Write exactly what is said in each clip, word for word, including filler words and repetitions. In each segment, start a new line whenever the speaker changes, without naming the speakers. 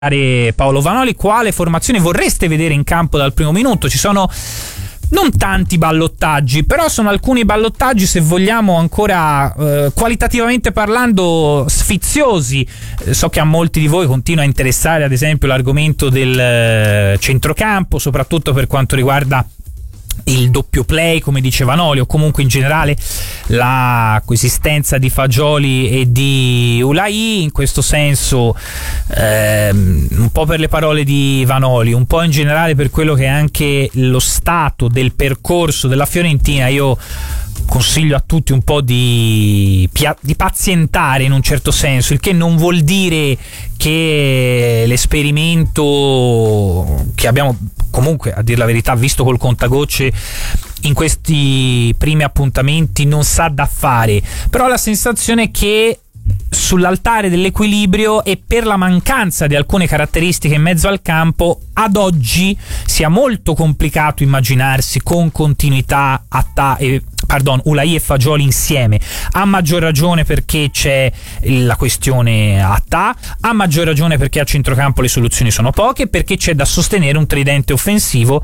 Paolo Vanoli, quale formazione vorreste vedere in campo dal primo minuto? Ci sono non tanti ballottaggi, però sono alcuni ballottaggi, se vogliamo, ancora eh, qualitativamente parlando sfiziosi. Eh, so che a molti di voi continua a interessare ad esempio l'argomento del eh, centrocampo, soprattutto per quanto riguarda il doppio play, come diceva Vanoli, o comunque in generale la coesistenza di Fagioli e di Ulai. In questo senso ehm, un po' per le parole di Vanoli, un po' in generale per quello che è anche lo stato del percorso della Fiorentina, io consiglio a tutti un po' di, di pazientare in un certo senso, il che non vuol dire che l'esperimento che abbiamo comunque, a dir la verità, visto col contagocce in questi primi appuntamenti non sa da fare, però la sensazione è che sull'altare dell'equilibrio e per la mancanza di alcune caratteristiche in mezzo al campo ad oggi sia molto complicato immaginarsi con continuità Atta e pardon, Ulai e Fagioli insieme, a maggior ragione perché c'è la questione Atta, a maggior ragione perché a centrocampo le soluzioni sono poche, perché c'è da sostenere un tridente offensivo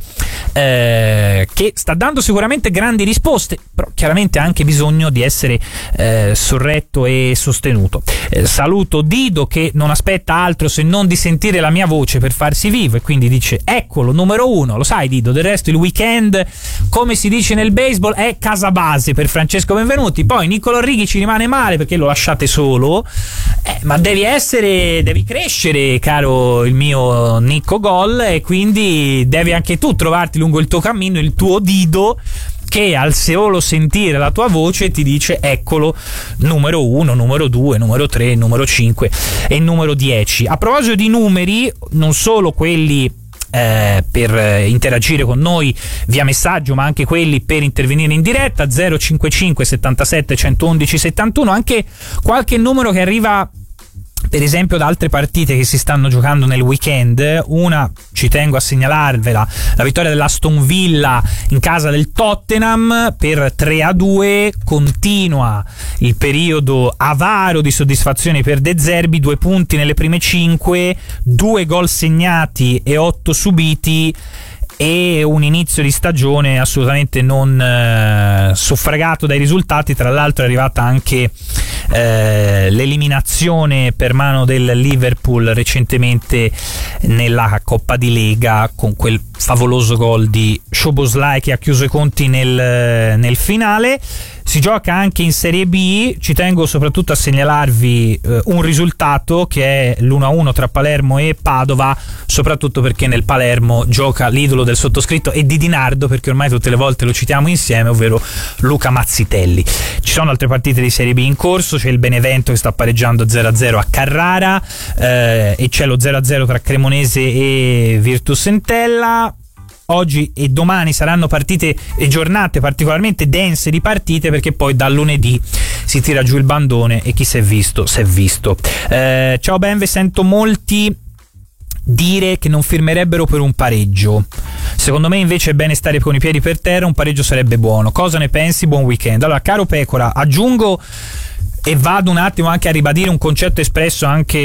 eh, che sta dando sicuramente grandi risposte, però chiaramente ha anche bisogno di essere eh, sorretto e sostenuto. Eh, saluto Dido che non aspetta altro se non di sentire la mia voce per farsi vivo e quindi dice eccolo, numero uno. Lo sai Dido, del resto il weekend, come si dice nel baseball, è casa base per Francesco Benvenuti. Poi Niccolò Righi ci rimane male perché lo lasciate solo, eh, ma devi essere, devi crescere, caro il mio Nicco Gol, e quindi devi anche tu trovarti lungo il tuo cammino il tuo Dido che al solo sentire la tua voce ti dice eccolo, numero uno, numero due, numero tre, numero cinque e numero dieci. A proposito di numeri, non solo quelli Eh, per interagire con noi via messaggio, ma anche quelli per intervenire in diretta, zero cinquantacinque settantasette centoundici settantuno, anche qualche numero che arriva per esempio da altre partite che si stanno giocando nel weekend. Una, ci tengo a segnalarvela, la vittoria dell'Aston Villa in casa del Tottenham per tre a due. Continua il periodo avaro di soddisfazione per De Zerbi, due punti nelle prime cinque, due gol segnati e otto subiti, e un inizio di stagione assolutamente non eh, suffragato dai risultati. Tra l'altro è arrivata anche eh, l'eliminazione per mano del Liverpool recentemente nella Coppa di Lega, con quel favoloso gol di Szoboszlai che ha chiuso i conti nel, nel finale. Si gioca anche in Serie B, ci tengo soprattutto a segnalarvi eh, un risultato che è l'uno a uno tra Palermo e Padova, soprattutto perché nel Palermo gioca l'idolo del sottoscritto e di Di Nardo, perché ormai tutte le volte lo citiamo insieme, ovvero Luca Mazzitelli. Ci sono altre partite di Serie B in corso, c'è il Benevento che sta pareggiando zero a zero a Carrara eh, e c'è lo zero a zero tra Cremonese e Virtus Entella. Oggi e domani saranno partite e giornate particolarmente dense di partite, perché poi dal lunedì si tira giù il bandone e chi si è visto si è visto. Eh, ciao Benve, sento molti dire che non firmerebbero per un pareggio. Secondo me invece è bene stare con i piedi per terra, un pareggio sarebbe buono. Cosa ne pensi? Buon weekend. Allora, caro Pecora, aggiungo e vado un attimo anche a ribadire un concetto espresso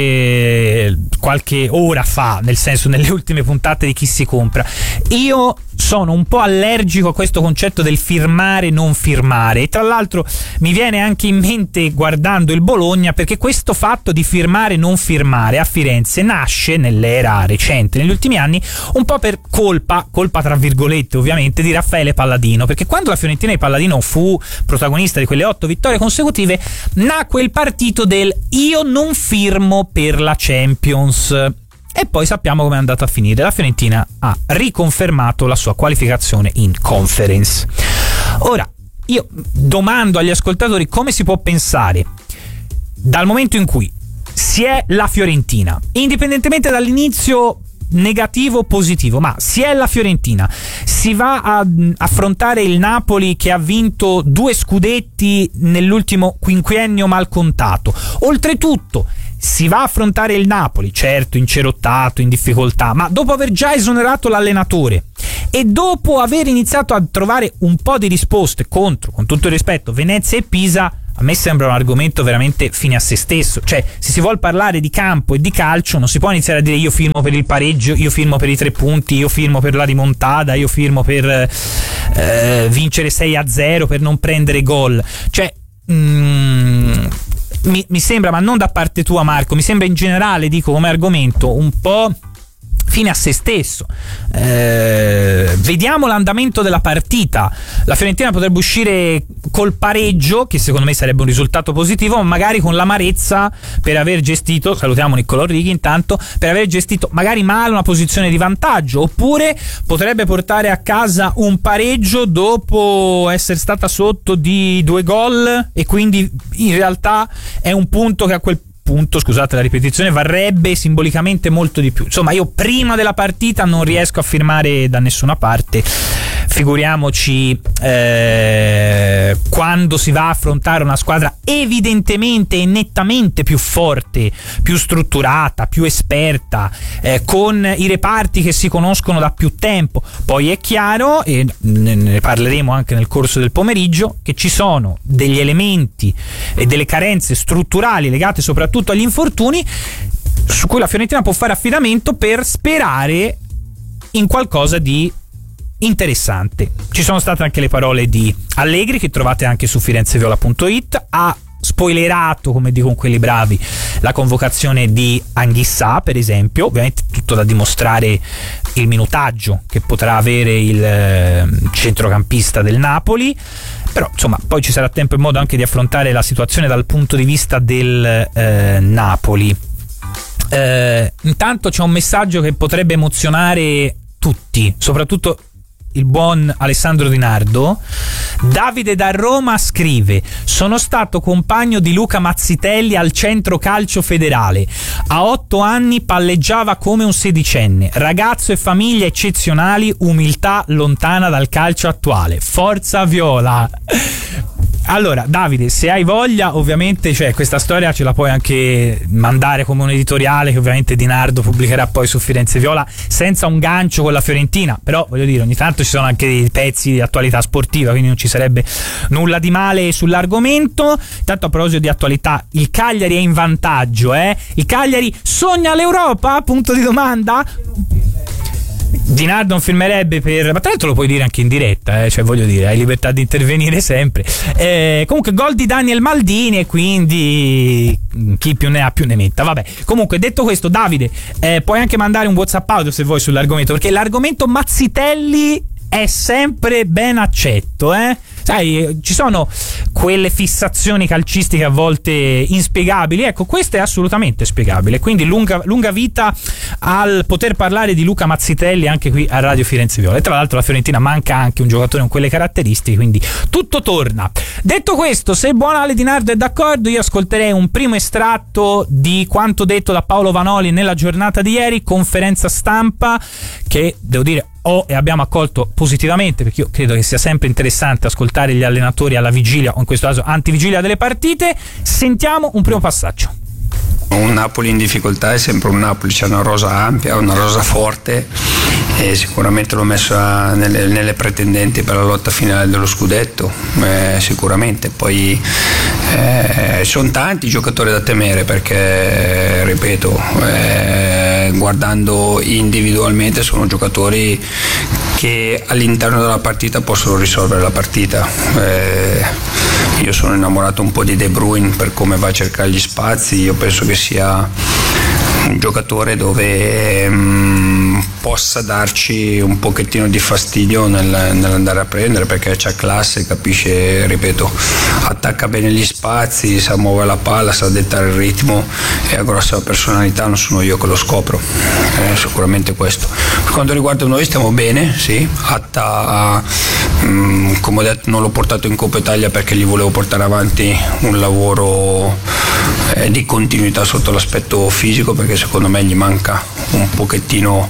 anche qualche ora fa, nel senso nelle ultime puntate di Chi si compra. Io sono un po' allergico a questo concetto del firmare non firmare, e tra l'altro mi viene anche in mente guardando il Bologna, perché questo fatto di firmare non firmare a Firenze nasce nell'era recente, negli ultimi anni, un po' per colpa, colpa tra virgolette ovviamente, di Raffaele Palladino, perché quando la Fiorentina di Palladino fu protagonista di quelle otto vittorie consecutive nacque il partito del io non firmo per la Champions. E poi sappiamo come è andata a finire. La Fiorentina ha riconfermato la sua qualificazione in Conference. Ora, io domando agli ascoltatori come si può pensare, dal momento in cui si è la Fiorentina, indipendentemente dall'inizio negativo o positivo, ma si è la Fiorentina, si va a affrontare il Napoli che ha vinto due scudetti nell'ultimo quinquennio mal contato, oltretutto si va a affrontare il Napoli, certo incerottato, in difficoltà, ma dopo aver già esonerato l'allenatore e dopo aver iniziato a trovare un po' di risposte contro, con tutto il rispetto, Venezia e Pisa, a a me sembra un argomento veramente fine a se stesso. Cioè, se si vuol parlare di campo e di calcio, non si può iniziare a dire io firmo per il pareggio, io firmo per i tre punti, io firmo per la rimontada, io firmo per eh, vincere sei a zero, per non prendere gol. Cioè, mm, mi, mi sembra, ma non da parte tua Marco, mi sembra in generale, dico come argomento, un po' fine a se stesso. Eh, vediamo l'andamento della partita. La Fiorentina potrebbe uscire col pareggio, che secondo me sarebbe un risultato positivo, ma magari con l'amarezza per aver gestito, salutiamo Niccolò Righi intanto, per aver gestito magari male una posizione di vantaggio, oppure potrebbe portare a casa un pareggio dopo essere stata sotto di due gol, e quindi in realtà è un punto che a quel punto, scusate la ripetizione, varrebbe simbolicamente molto di più. Insomma, io prima della partita non riesco a firmare da nessuna parte, figuriamoci eh, quando si va a affrontare una squadra evidentemente e nettamente più forte, più strutturata, più esperta, eh, con i reparti che si conoscono da più tempo. Poi è chiaro, e ne parleremo anche nel corso del pomeriggio, che ci sono degli elementi e delle carenze strutturali legate soprattutto agli infortuni, su cui la Fiorentina può fare affidamento per sperare in qualcosa di interessante. Ci sono state anche le parole di Allegri, che trovate anche su firenzeviola punto it. Ha spoilerato, come dicono quelli bravi, la convocazione di Anghissà, per esempio. Ovviamente tutto da dimostrare il minutaggio che potrà avere il eh, centrocampista del Napoli, però insomma poi ci sarà tempo e modo anche di affrontare la situazione dal punto di vista del eh, Napoli. Eh, intanto c'è un messaggio che potrebbe emozionare tutti, soprattutto il buon Alessandro Di Nardo. Davide da Roma scrive: sono stato compagno di Luca Mazzitelli al Centro Calcio Federale, a otto anni palleggiava come un sedicenne, ragazzo e famiglia eccezionali, umiltà lontana dal calcio attuale, forza viola. Allora Davide, se hai voglia, ovviamente, cioè, questa storia ce la puoi anche mandare come un editoriale che ovviamente Di Nardo pubblicherà poi su Firenze Viola, senza un gancio con la Fiorentina, però voglio dire, ogni tanto ci sono anche dei pezzi di attualità sportiva, quindi non ci sarebbe nulla di male sull'argomento. Tanto, a proposito di attualità, il Cagliari è in vantaggio, eh? Il Cagliari sogna l'Europa? Punto di domanda. Di Nardo non firmerebbe per, ma tra l'altro lo puoi dire anche in diretta, eh? Cioè voglio dire, hai libertà di intervenire sempre. Eh, comunque gol di Daniel Maldini, e quindi chi più ne ha più ne metta. Vabbè, comunque detto questo, Davide, eh, puoi anche mandare un WhatsApp audio se vuoi sull'argomento, perché l'argomento Mazzitelli è sempre ben accetto, eh? Sai, ci sono quelle fissazioni calcistiche a volte inspiegabili, ecco, questa è assolutamente spiegabile, quindi lunga, lunga vita al poter parlare di Luca Mazzitelli anche qui a Radio Firenze Viola. E tra l'altro la Fiorentina manca anche un giocatore con quelle caratteristiche, quindi tutto torna. Detto questo, se il buon Ale Di Nardo è d'accordo, io ascolterei un primo estratto di quanto detto da Paolo Vanoli nella giornata di ieri, conferenza stampa che, devo dire, ho e abbiamo accolto positivamente, perché io credo che sia sempre interessante ascoltare gli allenatori alla vigilia, o in questo caso antivigilia delle partite. Sentiamo un primo passaggio.
Un Napoli in difficoltà è sempre un Napoli, c'è una rosa ampia, una rosa forte, e sicuramente l'ho messa nelle, nelle pretendenti per la lotta finale dello scudetto, eh, sicuramente. Poi eh, sono tanti giocatori da temere, perché ripeto, eh, guardando individualmente sono giocatori che all'interno della partita possono risolvere la partita. Eh, io sono innamorato un po' di De Bruyne per come va a cercare gli spazi. Io penso che sia un giocatore dove mh, possa darci un pochettino di fastidio nel, nell'andare a prendere, perché c'ha classe, capisce, ripeto, attacca bene gli spazi, sa muovere la palla, sa dettare il ritmo, e ha grossa personalità. Non sono io che lo scopro, eh, sicuramente questo. Per quanto riguarda noi stiamo bene, sì. Atta, mh, come ho detto, non l'ho portato in Coppa Italia perché gli volevo portare avanti un lavoro eh, di continuità sotto l'aspetto fisico, perché secondo me gli manca un pochettino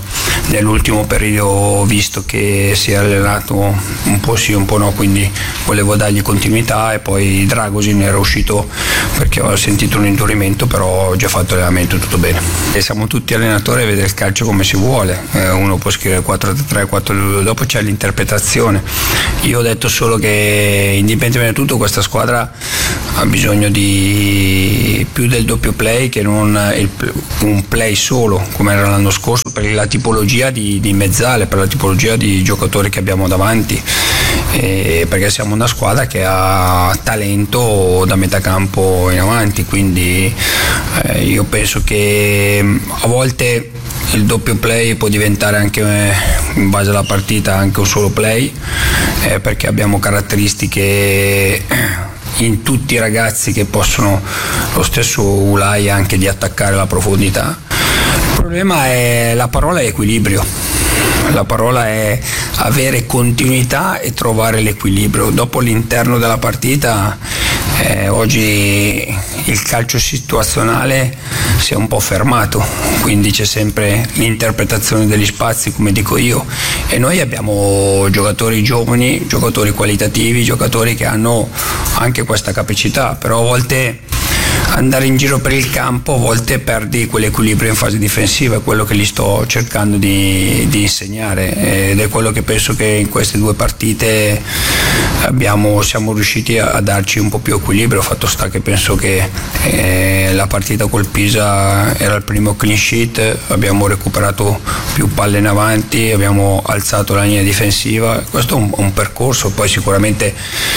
nell'ultimo periodo ho visto che si è allenato un po' sì un po' no, quindi volevo dargli continuità, e poi Dragosin era uscito perché ho sentito un indurimento, però ho già fatto allenamento, tutto bene. E siamo tutti allenatori a vedere il calcio come si vuole, eh, uno può scrivere quattro tre tre, quattro due due, dopo c'è l'interpretazione. Io ho detto solo che indipendentemente da tutto questa squadra ha bisogno di più del doppio play che non il, un play solo come era l'anno scorso, per la tipologia di, di mezzale, per la tipologia di giocatori che abbiamo davanti, e perché siamo una squadra che ha talento da metà campo in avanti, quindi eh, io penso che a volte il doppio play può diventare anche, in base alla partita, anche un solo play, eh, perché abbiamo caratteristiche in tutti i ragazzi che possono, lo stesso Ulai, anche di attaccare la profondità. Il problema è, la parola è equilibrio, la parola è avere continuità e trovare l'equilibrio. Dopo l'interno della partita, eh, oggi il calcio situazionale si è un po' fermato, quindi c'è sempre l'interpretazione degli spazi, come dico io, e noi abbiamo giocatori giovani, giocatori qualitativi, giocatori che hanno anche questa capacità, però a volte andare in giro per il campo, a volte perdi quell'equilibrio in fase difensiva, è quello che gli sto cercando di, di insegnare, ed è quello che penso che in queste due partite abbiamo, siamo riusciti a, a darci un po' più equilibrio. Fatto sta che penso che eh, la partita col Pisa era il primo clean sheet, abbiamo recuperato più palle in avanti, abbiamo alzato la linea difensiva, questo è un, un percorso, poi sicuramente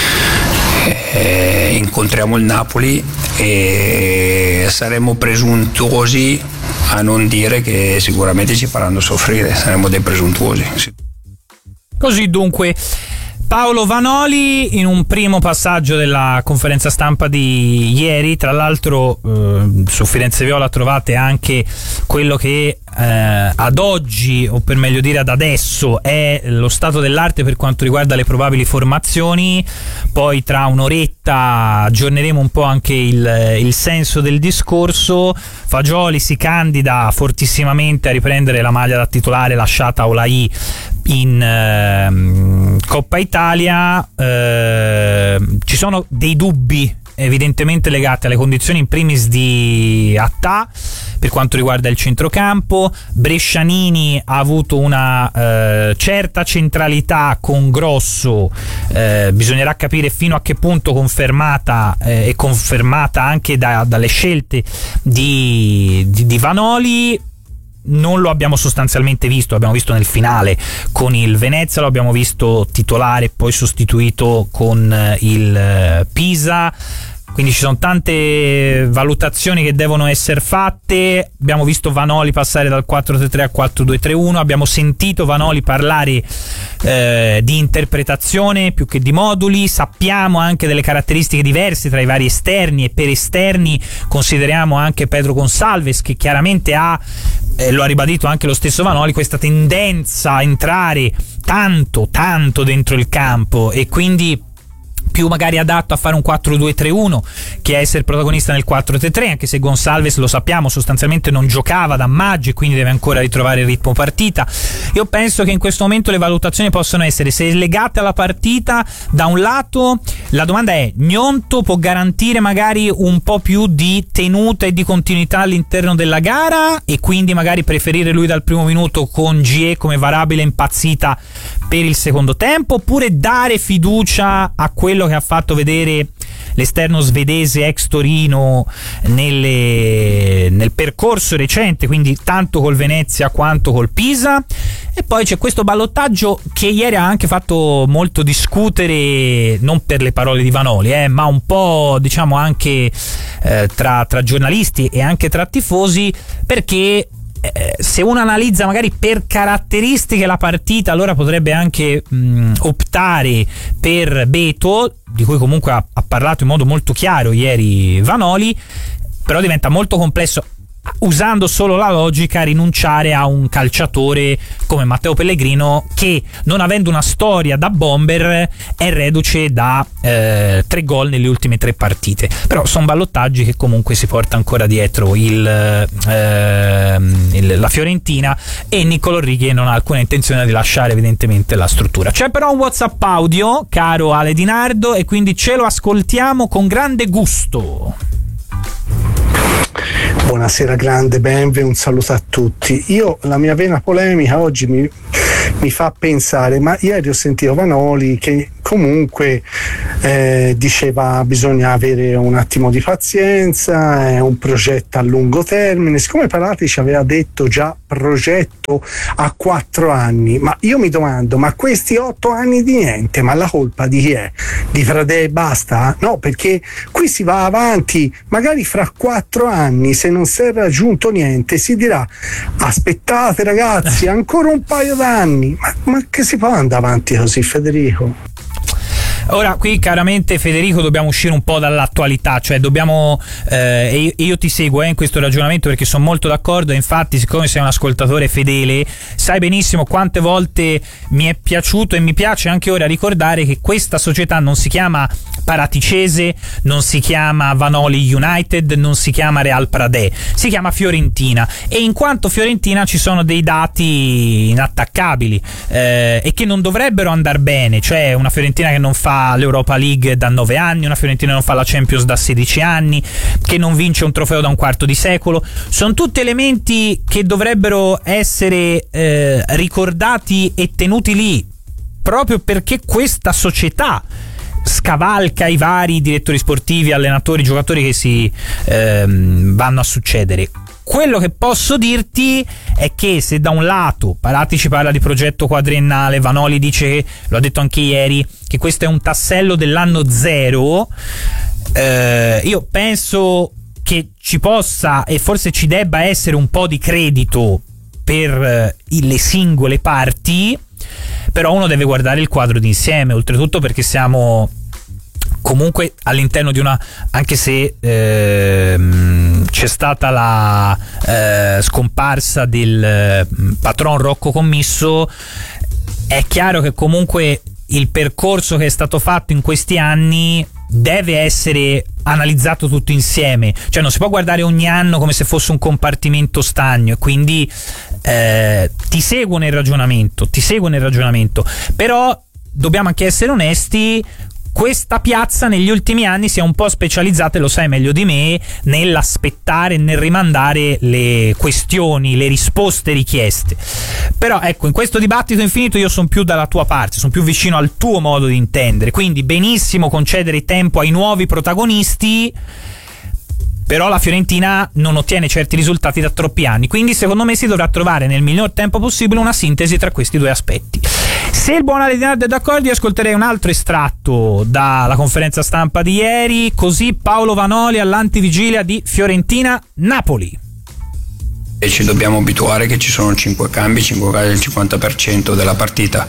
eh, incontriamo il Napoli e saremo presuntuosi a non dire che sicuramente ci faranno soffrire, saremo dei presuntuosi.
Così dunque Paolo Vanoli in un primo passaggio della conferenza stampa di ieri. Tra l'altro eh, su Firenze Viola trovate anche quello che eh, ad oggi, o per meglio dire ad adesso, è lo stato dell'arte per quanto riguarda le probabili formazioni. Poi tra un'oretta aggiorneremo un po' anche il, il senso del discorso. Fagioli si candida fortissimamente a riprendere la maglia da titolare lasciata a Olai in eh, Coppa Italia. Eh, ci sono dei dubbi evidentemente legati alle condizioni in primis di Attà per quanto riguarda il centrocampo. Brescianini ha avuto una eh, certa centralità con Grosso, eh, bisognerà capire fino a che punto confermata eh, e confermata anche da, dalle scelte di, di, di Vanoli. Non lo abbiamo sostanzialmente visto, l'abbiamo visto nel finale con il Venezia, lo abbiamo visto titolare, poi sostituito con il Pisa. Quindi ci sono tante valutazioni che devono essere fatte. Abbiamo visto Vanoli passare dal quattro tre tre al quattro due tre uno, abbiamo sentito Vanoli parlare eh, di interpretazione più che di moduli. Sappiamo anche delle caratteristiche diverse tra i vari esterni, e per esterni consideriamo anche Pedro Gonçalves, che chiaramente ha, eh, lo ha ribadito anche lo stesso Vanoli, questa tendenza a entrare tanto tanto dentro il campo, e quindi più magari adatto a fare un quattro due tre uno che a essere protagonista nel quattro tre tre, anche se Gonçalves, lo sappiamo, sostanzialmente non giocava da maggio e quindi deve ancora ritrovare il ritmo partita. Io penso che in questo momento le valutazioni possono essere, se legate alla partita, da un lato la domanda è: Gnonto può garantire magari un po' più di tenuta e di continuità all'interno della gara, e quindi magari preferire lui dal primo minuto con G E come variabile impazzita per il secondo tempo, oppure dare fiducia a quello che ha fatto vedere l'esterno svedese ex Torino nelle, nel percorso recente, quindi tanto col Venezia quanto col Pisa. E poi c'è questo ballottaggio che ieri ha anche fatto molto discutere, non per le parole di Vanoli, eh, ma un po' diciamo anche eh, tra, tra giornalisti e anche tra tifosi, perché Eh, se uno analizza magari per caratteristiche la partita, allora potrebbe anche mh, optare per Beto, di cui comunque ha, ha parlato in modo molto chiaro ieri Vanoli, però diventa molto complesso. usando solo la logica, rinunciare a un calciatore come Matteo Pellegrino, che non avendo una storia da bomber è reduce da eh, tre gol nelle ultime tre partite. Però sono ballottaggi che comunque si porta ancora dietro il, eh, il, la Fiorentina, e Niccolò Righi non ha alcuna intenzione di lasciare evidentemente la struttura. C'è però un WhatsApp audio, caro Ale Di Nardo, e quindi ce lo ascoltiamo con grande gusto.
Buonasera grande Benve, un saluto a tutti. Io la mia vena polemica oggi mi, mi fa pensare, ma ieri ho sentito Vanoli che comunque eh, diceva bisogna avere un attimo di pazienza, è un progetto a lungo termine. Siccome Parati ci aveva detto già progetto a quattro anni, ma io mi domando, ma questi otto anni di niente, ma la colpa di chi è? Di Pradè e basta? No, perché qui si va avanti, magari fra quattro anni se non si è raggiunto niente si dirà aspettate ragazzi ancora un paio d'anni, ma, ma che si può andare avanti così, Federico?
Ora qui chiaramente, Federico, dobbiamo uscire un po' dall'attualità, cioè dobbiamo eh, e io, io ti seguo eh, in questo ragionamento, perché sono molto d'accordo. Infatti, siccome sei un ascoltatore fedele, sai benissimo quante volte mi è piaciuto e mi piace anche ora ricordare che questa società non si chiama Paraticese, non si chiama Vanoli United, non si chiama Real Pradè, si chiama Fiorentina, e in quanto Fiorentina ci sono dei dati inattaccabili eh, e che non dovrebbero andare bene, cioè una Fiorentina che non fa l'Europa League da nove anni, una Fiorentina che non fa la Champions da sedici anni, che non vince un trofeo da un quarto di secolo. Sono tutti elementi che dovrebbero essere eh, ricordati e tenuti lì, proprio perché questa società scavalca i vari direttori sportivi, allenatori, giocatori che si ehm, vanno a succedere. Quello che posso dirti è che se da un lato Parati ci parla di progetto quadriennale, Vanoli dice, lo ha detto anche ieri, che questo è un tassello dell'anno zero, eh, io penso che ci possa e forse ci debba essere un po' di credito per eh, le singole parti, però uno deve guardare il quadro d'insieme, oltretutto perché siamo comunque all'interno di una, anche se ehm, c'è stata la eh, scomparsa del eh, patron Rocco Commisso, è chiaro che comunque il percorso che è stato fatto in questi anni deve essere analizzato tutto insieme, cioè non si può guardare ogni anno come se fosse un compartimento stagno, e quindi eh, ti seguo nel ragionamento, ti seguo nel ragionamento, però dobbiamo anche essere onesti. Questa piazza negli ultimi anni si è un po' specializzata, e lo sai meglio di me, nell'aspettare, nel rimandare le questioni, le risposte richieste. Però ecco, in questo dibattito infinito io sono più dalla tua parte, sono più vicino al tuo modo di intendere, quindi benissimo concedere tempo ai nuovi protagonisti, però la Fiorentina non ottiene certi risultati da troppi anni, quindi secondo me si dovrà trovare nel miglior tempo possibile una sintesi tra questi due aspetti. Se il buon Ale Di Nardo è d'accordo, io ascolterei un altro estratto dalla conferenza stampa di ieri, così Paolo Vanoli all'antivigilia di Fiorentina-Napoli.
E ci dobbiamo abituare che ci sono cinque cambi, cinque cambi del cinquanta per cento della partita.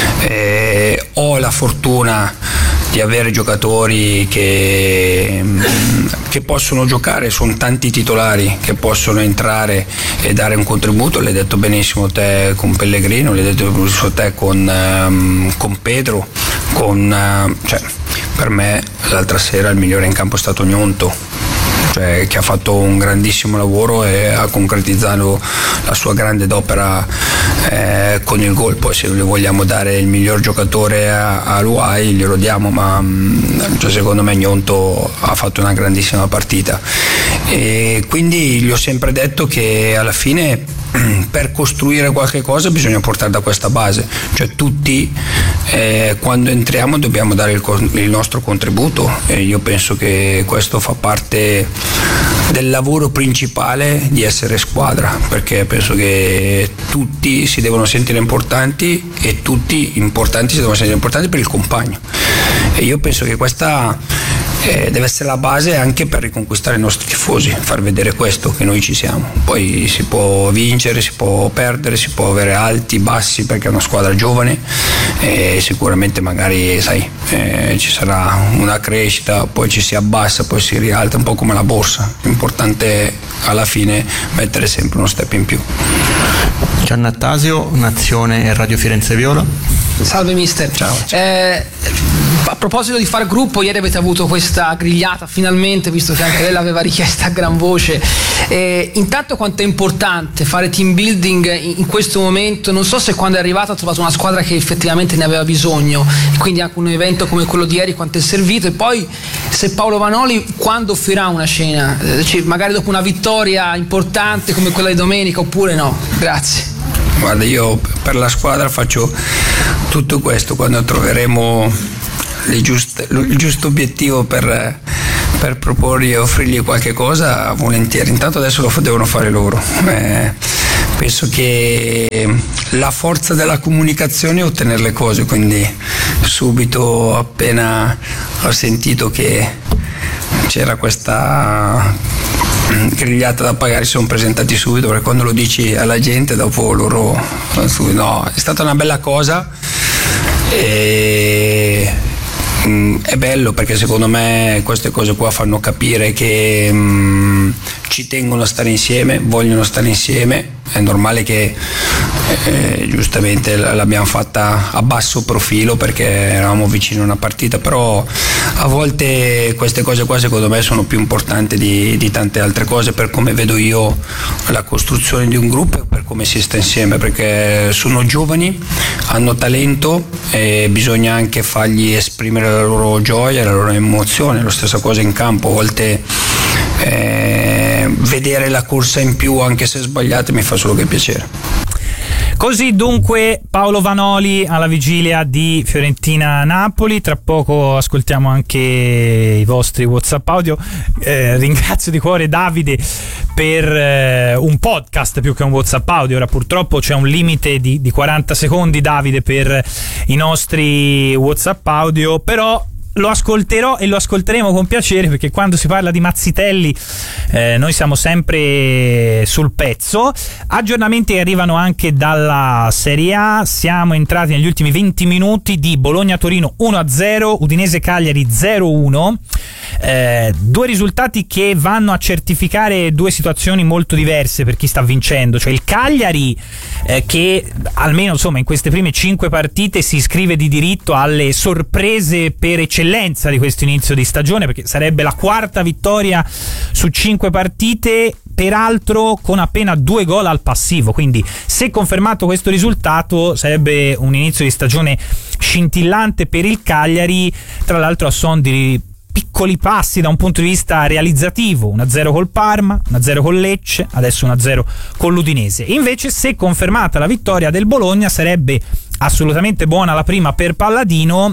E ho la fortuna di avere giocatori che, che possono giocare, sono tanti titolari che possono entrare e dare un contributo. L'hai detto benissimo te con Pellegrino, l'hai detto benissimo te con, con Pedro, con, cioè, per me l'altra sera il migliore in campo è stato Gnonto, cioè, che ha fatto un grandissimo lavoro e ha concretizzato la sua grande opera eh, con il gol. Poi se le vogliamo dare il miglior giocatore a, a Luai glielo diamo, ma cioè, secondo me Gnonto ha fatto una grandissima partita, e quindi gli ho sempre detto che alla fine per costruire qualche cosa bisogna portare da questa base, cioè tutti eh, quando entriamo dobbiamo dare il, il nostro contributo, e io penso che questo fa parte del lavoro principale di essere squadra, perché penso che tutti si devono sentire importanti e tutti importanti si devono sentire importanti per il compagno, e io penso che questa Eh, deve essere la base anche per riconquistare i nostri tifosi, far vedere questo, che noi ci siamo. Poi si può vincere, si può perdere, si può avere alti, bassi, perché è una squadra giovane e sicuramente magari sai eh, ci sarà una crescita, poi ci si abbassa, poi si rialza, un po' come la borsa. L'importante alla fine mettere sempre uno step in più.
Giannattasio, Nazione e Radio Firenze Viola.
Salve mister.
Ciao.
Eh, a proposito di far gruppo, ieri avete avuto questa grigliata finalmente, visto che anche lei l'aveva richiesta a gran voce. Eh, intanto quanto è importante fare team building in, in questo momento? Non so se quando è arrivato ha trovato una squadra che effettivamente ne aveva bisogno, e quindi anche un evento come quello di ieri quanto è servito, e poi se Paolo Vanoli quando offrirà una cena, eh, cioè magari dopo una vittoria importante come quella di domenica, oppure no? Grazie.
Guarda, io per la squadra faccio tutto questo, quando troveremo le giuste, il giusto obiettivo per, per proporgli e offrirgli qualche cosa, volentieri. Intanto adesso lo devono fare loro. Eh, penso che la forza della comunicazione è ottenere le cose, quindi subito appena ho sentito che c'era questa grigliata da pagare si sono presentati subito, perché quando lo dici alla gente dopo loro no, è stata una bella cosa e mh, è bello, perché secondo me queste cose qua fanno capire che mh, ci tengono a stare insieme, vogliono stare insieme. È normale che eh, giustamente l'abbiamo fatta a basso profilo perché eravamo vicini a una partita, però a volte queste cose qua secondo me sono più importanti di, di tante altre cose, per come vedo io la costruzione di un gruppo e per come si sta insieme, perché sono giovani, hanno talento e bisogna anche fargli esprimere la loro gioia, la loro emozione. Lo stessa cosa in campo, a volte eh, vedere la corsa in più anche se sbagliate mi fa solo che piacere.
Così dunque Paolo Vanoli alla vigilia di Fiorentina-Napoli. Tra poco ascoltiamo anche i vostri WhatsApp audio. Eh, ringrazio di cuore Davide per eh, un podcast più che un WhatsApp audio. Ora purtroppo c'è un limite di, di quaranta secondi, Davide, per i nostri WhatsApp audio, però lo ascolterò e lo ascolteremo con piacere, perché quando si parla di Mazzitelli eh, noi siamo sempre sul pezzo. Aggiornamenti arrivano anche dalla Serie A. Siamo entrati negli ultimi venti minuti di Bologna-Torino uno a zero, Udinese-Cagliari zero a uno. Eh, due risultati che vanno a certificare due situazioni molto diverse per chi sta vincendo, cioè il Cagliari eh, che almeno insomma in queste prime cinque partite si iscrive di diritto alle sorprese per eccellenza di questo inizio di stagione, perché sarebbe la quarta vittoria su cinque partite, peraltro con appena due gol al passivo, quindi se confermato questo risultato sarebbe un inizio di stagione scintillante per il Cagliari, tra l'altro a son di piccoli passi da un punto di vista realizzativo, uno a zero col Parma, uno a zero con Lecce, adesso uno a zero con l'Udinese. Invece se confermata la vittoria del Bologna sarebbe assolutamente buona la prima per Palladino,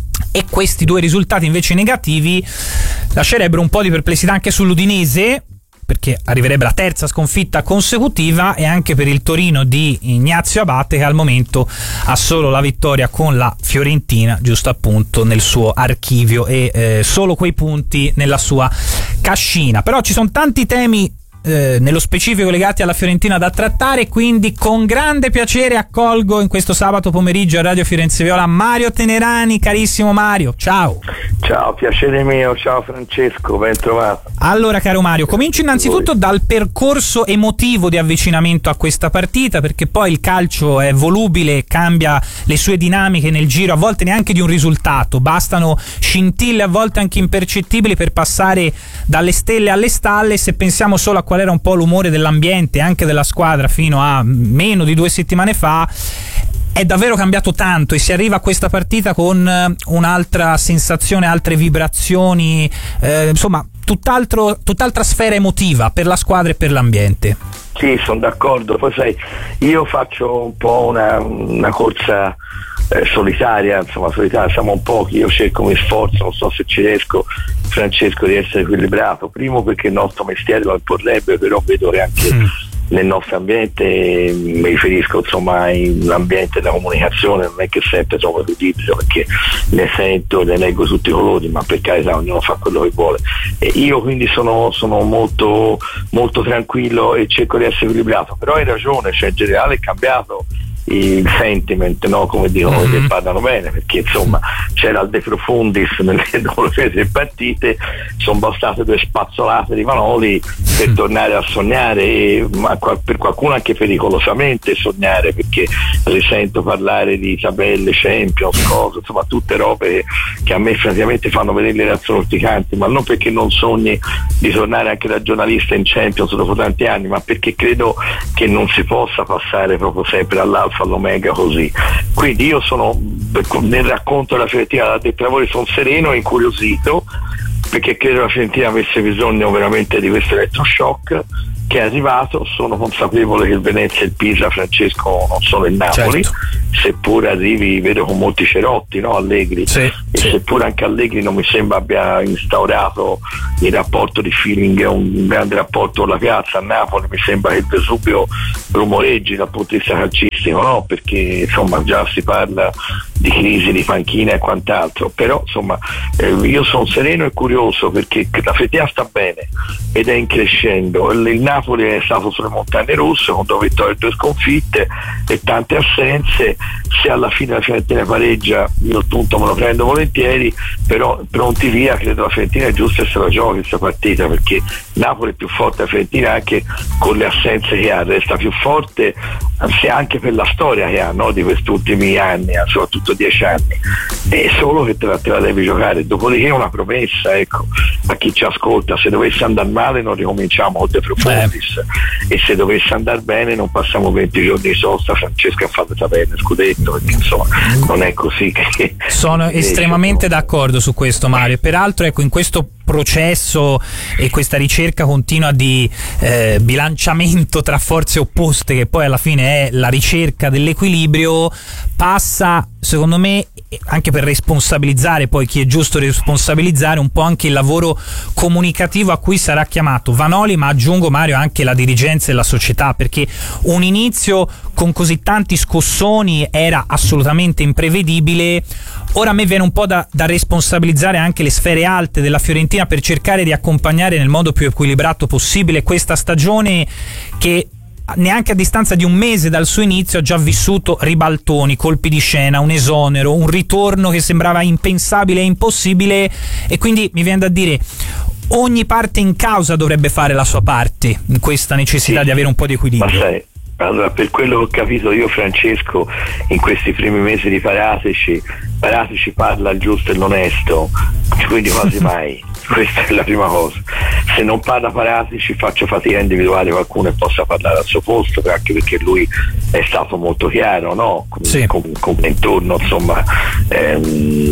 e questi due risultati invece negativi lascerebbero un po' di perplessità anche sull'Udinese, perché arriverebbe la terza sconfitta consecutiva, e anche per il Torino di Ignazio Abate, che al momento ha solo la vittoria con la Fiorentina, giusto appunto nel suo archivio, e eh, solo quei punti nella sua cascina. Però ci sono tanti temi eh, nello specifico legati alla Fiorentina da trattare, quindi con grande piacere accolgo in questo sabato pomeriggio a Radio Firenze Viola Mario Tenerani. Carissimo Mario, ciao.
Ciao, piacere mio, ciao Francesco, ben trovato.
Allora caro Mario, comincio innanzitutto dal percorso emotivo di avvicinamento a questa partita, perché poi il calcio è volubile, cambia le sue dinamiche nel giro, a volte neanche di un risultato, bastano scintille a volte anche impercettibili per passare dalle stelle alle stalle. Se pensiamo solo a qual era un po' l'umore dell'ambiente, anche della squadra fino a meno di due settimane fa, è davvero cambiato tanto, e si arriva a questa partita con un'altra sensazione, altre vibrazioni, eh, insomma tutt'altro, tutt'altra sfera emotiva per la squadra e per l'ambiente.
Sì, sono d'accordo. Poi sai, io faccio un po' una, una corsa eh, solitaria, insomma solitaria, siamo un pochi, io cerco, mi sforzo, non so se ci riesco, Francesco, di essere equilibrato. Primo perché il nostro mestiere lo imporrebbe, però vedo che anche mm. nel nostro ambiente, mi riferisco insomma all'ambiente della comunicazione, non è che sempre trovo l'udibile, perché ne sento, ne leggo tutti i colori, ma per carità ognuno fa quello che vuole, e io quindi sono, sono molto molto tranquillo e cerco di essere equilibrato. Però hai ragione, cioè in generale è cambiato il sentiment, no? Come dicono mm-hmm. che parlano bene, perché insomma c'era il De Profundis nelle tre partite, sono bastate due spazzolate di Vanoli per tornare a sognare, e, ma per qualcuno anche pericolosamente sognare, perché risento parlare di tabelle, Champions, cose, insomma tutte robe che a me praticamente fanno vedere le reazioni urticanti, ma non perché non sogni di tornare anche da giornalista in Champions dopo tanti anni, ma perché credo che non si possa passare proprio sempre dall'alfa all'omega così. Quindi io sono, nel racconto della Fiorentina da dettore, sono sereno e incuriosito, perché credo la Fiorentina avesse bisogno veramente di questo elettroshock che è arrivato. Sono consapevole che il Venezia e il Pisa, Francesco, non sono il Napoli, certo. Seppur arrivi, vedo con molti cerotti, no? Allegri, sì, e sì. Seppur anche Allegri non mi sembra abbia instaurato il rapporto di feeling, un grande rapporto con la piazza. A Napoli mi sembra che il Vesuvio rumoreggi dal punto di vista calcistico, no? Perché insomma già si parla di crisi di panchina e quant'altro, però insomma eh, io sono sereno e curioso, perché la Fiorentina sta bene ed è in crescendo. Il, il Napoli è stato sulle montagne russe con due vittorie e due sconfitte e tante assenze. Se alla fine la Fiorentina pareggia, io il punto me lo prendo volentieri, però pronti via, credo la Fiorentina è giusto che se la giochi questa partita, perché Napoli è più forte della Fiorentina anche con le assenze che ha, resta più forte anche per la storia che ha, no? Di questi ultimi anni, soprattutto dieci anni, è solo che te la, te la devi giocare. Dopodiché è una promessa, ecco, a chi ci ascolta: se dovesse andare male non ricominciamo con De Profundis, eh. e se dovesse andare bene non passiamo venti giorni di sosta, Francesco, a fare sapere scudetto, perché insomma non è così che
sono estremamente d'accordo su questo, Mario. Peraltro, ecco, in questo processo e questa ricerca continua di eh, bilanciamento tra forze opposte, che poi alla fine è la ricerca dell'equilibrio, passa, secondo me, anche per responsabilizzare poi chi è giusto responsabilizzare, un po' anche il lavoro comunicativo a cui sarà chiamato Vanoli, ma aggiungo, Mario, anche la dirigenza e la società, perché un inizio con così tanti scossoni era assolutamente imprevedibile. Ora a me viene un po' da, da responsabilizzare anche le sfere alte della Fiorentina per cercare di accompagnare nel modo più equilibrato possibile questa stagione che neanche a distanza di un mese dal suo inizio ha già vissuto ribaltoni, colpi di scena, un esonero, un ritorno che sembrava impensabile e impossibile, e quindi mi viene da dire ogni parte in causa dovrebbe fare la sua parte in questa necessità sì, di avere un po' di equilibrio.
Ma sai, allora, per quello che ho capito io, Francesco, in questi primi mesi di Paratici, Paratici parla il giusto e l'onesto, quindi quasi mai. Questa è la prima cosa. Se non parla Paratici faccio fatica a individuare qualcuno che possa parlare al suo posto, anche perché lui è stato molto chiaro, no? Come, sì. come, come intorno, insomma, ehm,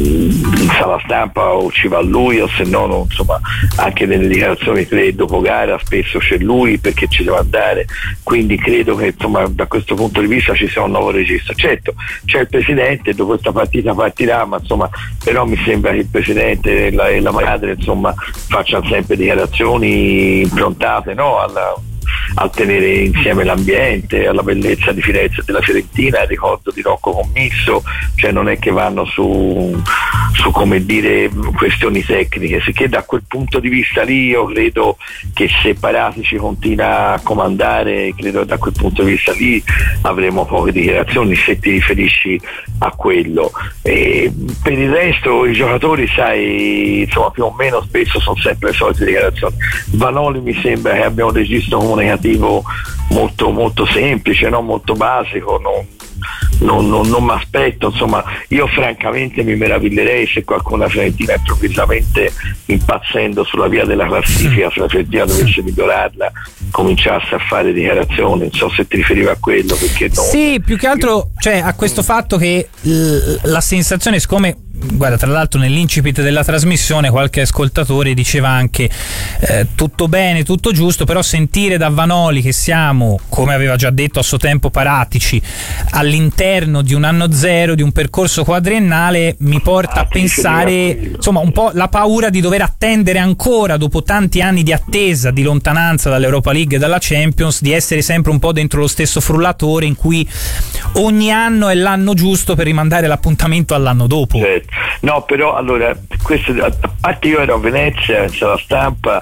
in sala stampa o ci va lui, o se no, non, insomma, anche nelle dichiarazioni pre e dopo gara spesso c'è lui perché ci deve andare. Quindi credo che insomma da questo punto di vista ci sia un nuovo registro. Certo, c'è il presidente, dopo questa partita partirà, ma insomma, però mi sembra che il presidente e la, e la madre insomma facciano sempre dichiarazioni improntate, no? alla, al tenere insieme l'ambiente, alla bellezza di Firenze e della Fiorentina, al ricordo di Rocco Commisso, cioè non è che vanno su, su come dire questioni tecniche, sicché da quel punto di vista lì io credo che se Paratici continua a comandare, credo che da quel punto di vista lì avremo poche dichiarazioni, se ti riferisci a quello. E per il resto i giocatori, sai, insomma, più o meno spesso sono sempre le solite dichiarazioni. Vanoli mi sembra che abbia un registro comunicativo molto molto semplice, no? Molto basico, non, non, non, non mi aspetto, insomma, io francamente mi meraviglierei se qualcuno della Fiorentina, improvvisamente impazzendo sulla via della classifica, se la Fiorentina dovesse migliorarla, cominciasse a fare dichiarazioni. Non so se ti riferiva a quello, perché no.
Sì, più che altro, cioè, a questo fatto che l- la sensazione, siccome, guarda, tra l'altro nell'incipit della trasmissione qualche ascoltatore diceva anche eh, tutto bene, tutto giusto, però sentire da Vanoli che siamo, come aveva già detto a suo tempo Paratici, all'interno di un anno zero, di un percorso quadriennale, mi porta ah, a pensare, insomma, un po' la paura di dover attendere ancora, dopo tanti anni di attesa, di lontananza dall'Europa League e dalla Champions, di essere sempre un po' dentro lo stesso frullatore in cui ogni anno è l'anno giusto per rimandare l'appuntamento all'anno dopo.
Certo. No, però allora, questo, a parte io ero a Venezia, in sala stampa,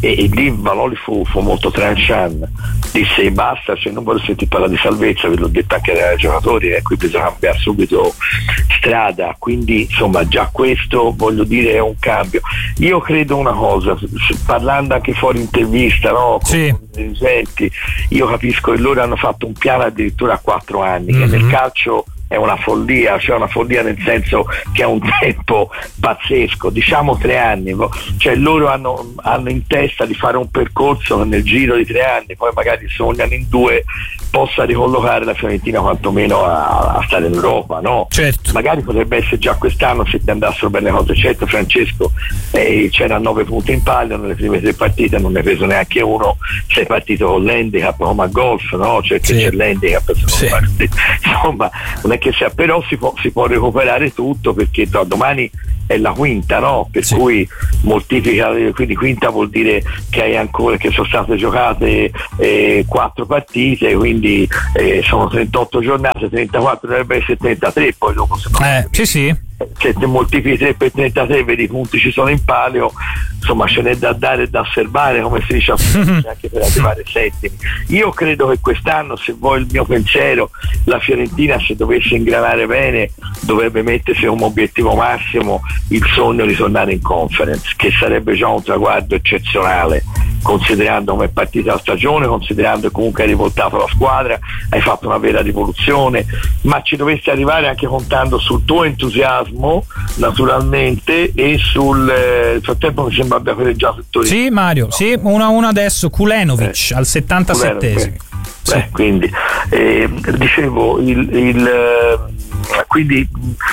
e, e lì Vanoli fu, fu molto tranchant, disse basta, cioè non voglio sentire parlare di salvezza, ve l'ho detto anche ai giocatori, e qui bisogna cambiare subito strada, quindi insomma già questo voglio dire è un cambio. Io credo una cosa, parlando anche fuori intervista, no, con
sì.
i dirigenti, io capisco che loro hanno fatto un piano addirittura a quattro anni, mm-hmm. che nel calcio è una follia, cioè una follia nel senso che è un tempo pazzesco, diciamo tre anni, cioè loro hanno, hanno in testa di fare un percorso che nel giro di tre anni, poi magari sognano in due, possa ricollocare la Fiorentina quantomeno a, a stare in Europa, no?
Certo.
Magari potrebbe essere già quest'anno se ti andassero bene le cose. Certo, Francesco, eh, c'era nove punti in palio nelle prime tre partite, non ne ha preso neanche uno, sei partito con l'handicap come a golf, no? Cioè che sì. c'è l'handicap, sì. insomma non è che sia, però si può, si può recuperare tutto, perché no, domani è la quinta, no? Per sì. cui moltiplica, quindi quinta vuol dire che hai ancora, che sono state giocate eh, quattro partite, quindi eh, sono trentotto giornate, trentaquattro dovrebbe essere trentatré, poi dopo se no,
eh, sì sì
se ti moltiplichi tre per trentatré, vedi i punti ci sono in palio, insomma ce n'è da dare e da osservare, come si dice anche per arrivare settimi. Io credo che quest'anno, se vuoi il mio pensiero, la Fiorentina, se dovesse ingranare bene, dovrebbe mettersi come obiettivo massimo il sogno di tornare in Conference, che sarebbe già un traguardo eccezionale, considerando come è partita la stagione, considerando che comunque hai rivoltato la squadra, hai fatto una vera rivoluzione, ma ci dovresti arrivare anche contando sul tuo entusiasmo naturalmente e sul eh, frattempo mi sembra abbia pareggiato il Torino.
Sì Mario, no. sì, uno a uno adesso, Kulenovic eh. al settantasettesimo.
Sì. Beh, quindi eh, dicevo il, il eh, quindi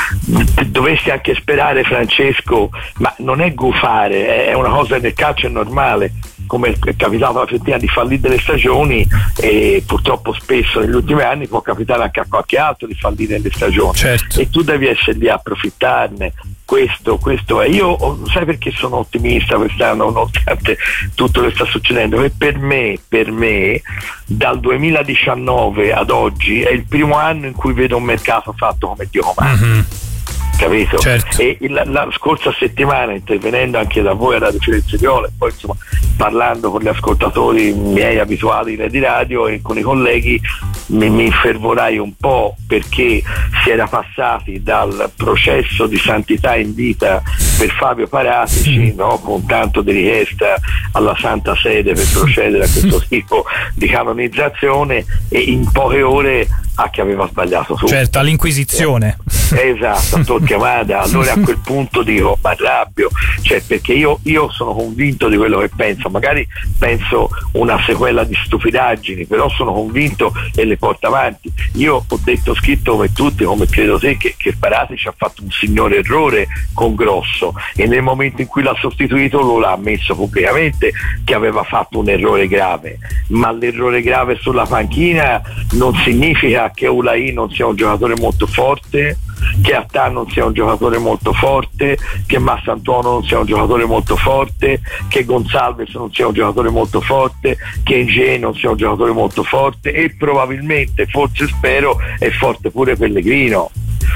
dovresti anche sperare, Francesco, ma non è gufare, è una cosa nel calcio è normale, come è capitato alla Fiorentina di fallire delle stagioni, e purtroppo spesso negli ultimi anni può capitare anche a qualche altro di fallire delle stagioni,
certo.
e tu devi essere lì a approfittarne. Questo, questo è. Io sai perché sono ottimista quest'anno, nonostante tutto che sta succedendo, che per me, per me dal duemiladiciannove ad oggi è il primo anno in cui vedo un mercato fatto come Dio comanda. Mm-hmm. Capito?
Certo.
E la, la scorsa settimana, intervenendo anche da voi a Radio Firenze Viola, e poi insomma parlando con gli ascoltatori miei abituali di radio e con i colleghi, mi, mi infervorai un po', perché si era passati dal processo di santità in vita per Fabio Paratici, no? Con tanto di richiesta alla Santa Sede per procedere a questo tipo di canonizzazione, e in poche ore a che aveva sbagliato tutto.
Certo, all'Inquisizione.
Eh, esatto, chiamata. Allora a quel punto dico, ma arrabbio, cioè, perché io, io sono convinto di quello che penso, magari penso una sequela di stupidaggini, però sono convinto e le porto avanti. Io ho detto, scritto come tutti, come credo te, che, che Paratici ha fatto un signore errore con Grosso, e nel momento in cui l'ha sostituito lo l'ha ammesso pubblicamente che aveva fatto un errore grave, ma l'errore grave sulla panchina non significa che Ulai non sia un giocatore molto forte, che Attà non sia un giocatore molto forte, che Massantuono non sia un giocatore molto forte, che Gonzalez non sia un giocatore molto forte, che Nge non sia un giocatore molto forte, e probabilmente, forse spero, è forte pure Pellegrino.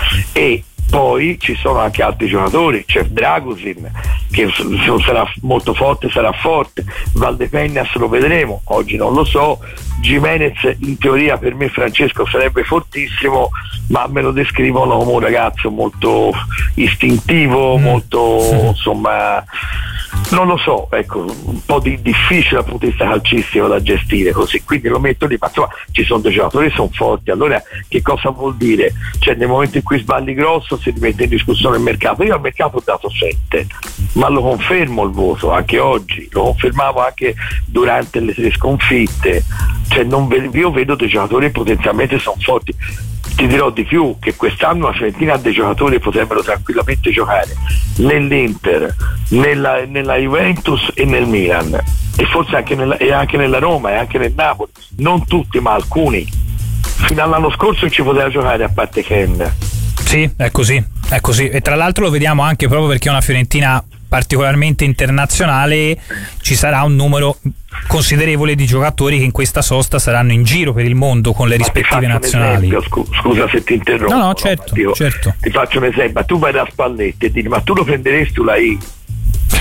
E poi ci sono anche altri giocatori, c'è Dragusin che se non sarà molto forte sarà forte, Valdepeñas lo vedremo, oggi non lo so, Gimenez in teoria per me, Francesco, sarebbe fortissimo, ma me lo descrivono come un ragazzo molto istintivo, molto insomma non lo so, ecco, un po' di difficile dal punto di vista calcistico da gestire così, quindi lo metto lì, ma insomma ci sono dei giocatori che sono forti. Allora che cosa vuol dire? Cioè nel momento in cui sbagli Grosso si rimette in discussione il mercato. Io al mercato ho dato sette, ma lo confermo il voto anche oggi, lo confermavo anche durante le tre sconfitte, cioè non ve- io vedo dei giocatori che potenzialmente sono forti. Ti dirò di più, che quest'anno la Fiorentina ha dei giocatori che potrebbero tranquillamente giocare nell'Inter, nella, nella Juventus e nel Milan, e forse anche nella, e anche nella Roma e anche nel Napoli, non tutti ma alcuni. Fino all'anno scorso ci poteva giocare, a parte Ken.
Sì, è così, è così, e tra l'altro lo vediamo anche proprio perché è una Fiorentina particolarmente internazionale, ci sarà un numero considerevole di giocatori che in questa sosta saranno in giro per il mondo con le rispettive nazionali.
Esempio, scusa se ti interrompo.
No, no, certo,
no, dico,
certo.
Ti faccio un esempio, tu vai da Spalletti e dici, ma tu lo prenderesti Ulai?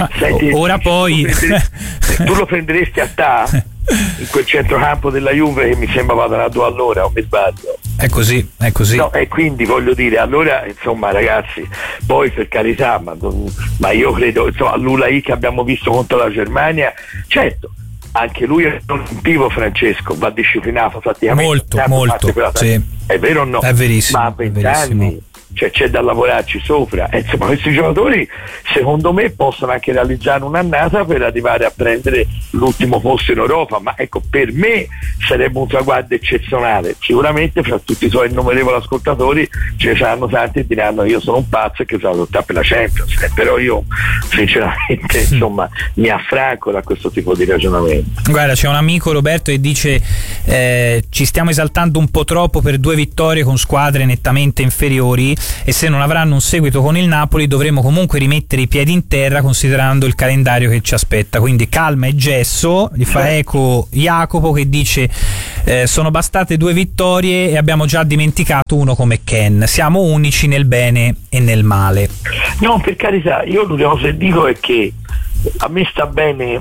Senti,
ora poi
tu lo, tu lo prenderesti a ta in quel centrocampo della Juve che mi sembra vadano a due all'ora, o mi sbaglio?
È così, è così.
No, e quindi voglio dire, allora insomma ragazzi, poi per carità, ma, ma io credo, insomma, l'U L A I che abbiamo visto contro la Germania, certo, anche lui è un vivo, Francesco, va disciplinato praticamente
molto, molto, sì.
È vero o no?
È verissimo,
ma a vent'anni cioè c'è da lavorarci sopra, e insomma questi giocatori secondo me possono anche realizzare un'annata per arrivare a prendere l'ultimo posto in Europa, ma ecco, per me sarebbe un traguardo eccezionale. Sicuramente fra tutti i suoi innumerevoli ascoltatori ce ne saranno tanti e diranno io sono un pazzo e che sono lottare per la Champions, eh, però io sinceramente insomma mi affranco da questo tipo di ragionamento.
Guarda, c'è un amico, Roberto, che dice eh, ci stiamo esaltando un po' troppo per due vittorie con squadre nettamente inferiori, e se non avranno un seguito con il Napoli dovremo comunque rimettere i piedi in terra considerando il calendario che ci aspetta. Quindi calma e gesso. Gli fa eco Jacopo che dice eh, sono bastate due vittorie e abbiamo già dimenticato uno come Ken, siamo unici nel bene e nel male.
No, per carità, io l'unica cosa che dico è che a me sta bene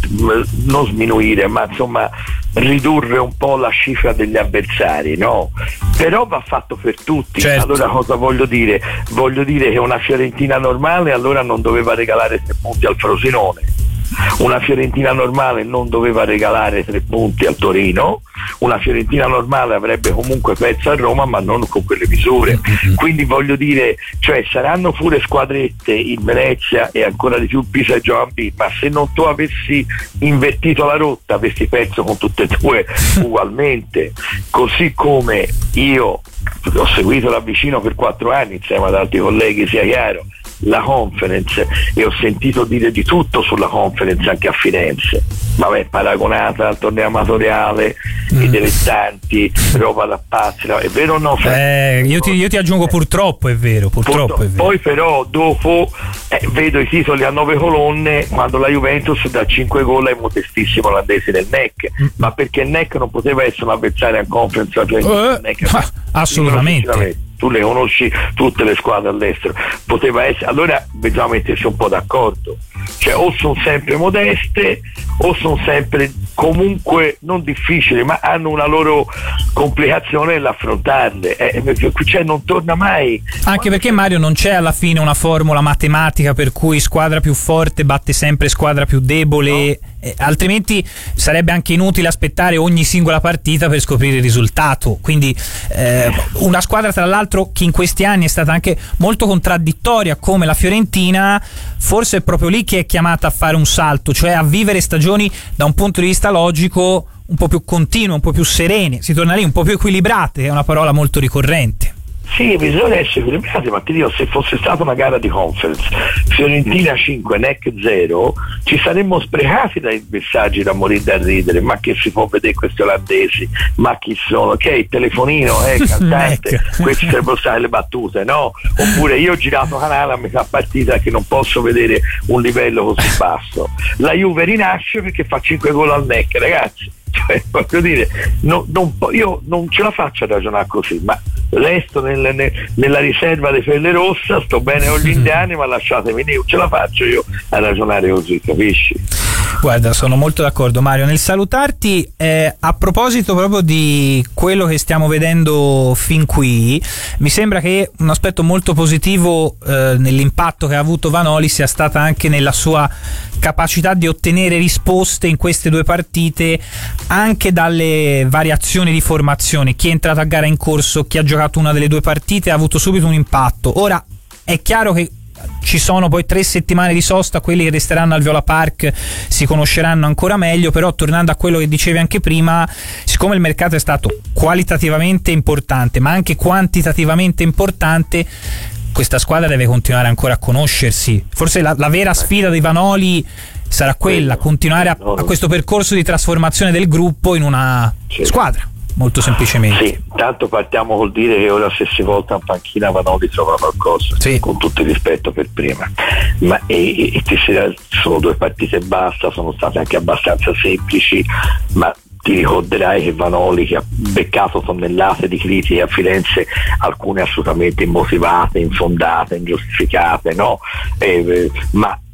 non sminuire, ma insomma ridurre un po' la cifra degli avversari, no? Però va fatto per tutti. Certo. Allora cosa voglio dire? Voglio dire che una Fiorentina normale allora non doveva regalare tre punti al Frosinone, una Fiorentina normale non doveva regalare tre punti al Torino, una Fiorentina normale avrebbe comunque perso a Roma, ma non con quelle misure. Quindi voglio dire, cioè saranno pure squadrette in Venezia e ancora di più Pisa e Gioambì, ma se non tu avessi invertito la rotta avresti perso con tutte e due ugualmente. Così come io ho seguito da vicino per quattro anni insieme ad altri colleghi, sia chiaro, la Conference, e ho sentito dire di tutto sulla Conference anche a Firenze, vabbè, paragonata al torneo amatoriale, mm. i dilettanti, roba da pazzi, no? È vero o no?
Eh, io, ti, io ti aggiungo purtroppo è vero, purtroppo, purtroppo è vero.
Poi però dopo eh, vedo i titoli a nove colonne quando la Juventus da cinque gol ai modestissimi olandesi del N E C, mm. ma perché il N E C non poteva essere un avversario a Conference, cioè
uh, N E C, ah, assolutamente.
Tu le conosci tutte le squadre all'estero, poteva essere, allora bisogna mettersi un po' d'accordo, cioè o sono sempre modeste o sono sempre comunque non difficili, ma hanno una loro complicazione nell'affrontarle, eh, cioè non torna mai.
Anche perché, Mario, non c'è alla fine una formula matematica per cui squadra più forte batte sempre squadra più debole, no. eh, altrimenti sarebbe anche inutile aspettare ogni singola partita per scoprire il risultato. Quindi eh, una squadra, tra l'altro, che in questi anni è stata anche molto contraddittoria come la Fiorentina, forse è proprio lì che è chiamata a fare un salto, cioè a vivere stagioni da un punto di vista logico un po' più continue, un po' più serene, si torna lì un po' più equilibrate, è una parola molto ricorrente.
Sì, bisogna essere equilibrati, ma ti dico, se fosse stata una gara di Conference Fiorentina cinque, N E C zero, ci saremmo sprecati dai messaggi da morire da ridere, ma che si può vedere questi olandesi, ma chi sono, che è il telefonino, eh, cantante, queste sarebbero state le battute, no? Oppure io ho girato canale a metà partita che non posso vedere un livello così basso. La Juve rinasce perché fa cinque gol al N E C, ragazzi. Cioè, voglio dire, no, non, io non ce la faccio a ragionare così, ma resto nel, nel, nella riserva dei Pelle Rossa, sto bene con gli indiani, ma lasciatemi dire, ce la faccio io a ragionare così, capisci?
Guarda, sono molto d'accordo, Mario. Nel salutarti, eh, a proposito proprio di quello che stiamo vedendo fin qui, mi sembra che un aspetto molto positivo eh, nell'impatto che ha avuto Vanoli sia stata anche nella sua capacità di ottenere risposte in queste due partite anche dalle variazioni di formazione. Chi è entrato a gara in corso, chi ha giocato una delle due partite ha avuto subito un impatto. Ora è chiaro che ci sono poi tre settimane di sosta, quelli che resteranno al Viola Park si conosceranno ancora meglio, però tornando a quello che dicevi anche prima, siccome il mercato è stato qualitativamente importante ma anche quantitativamente importante, questa squadra deve continuare ancora a conoscersi. Forse la, la vera sfida di Vanoli sarà quella, continuare a, a questo percorso di trasformazione del gruppo in una squadra, molto semplicemente.
Sì, tanto partiamo col dire che ora se si volta in panchina Vanoli trova qualcosa, sì, con tutto il rispetto per prima, ma e, e, e sono due partite e basta, sono state anche abbastanza semplici, ma ti ricorderai che Vanoli, che ha beccato tonnellate di critiche a Firenze, alcune assolutamente immotivate, infondate, ingiustificate, no? Eh, ma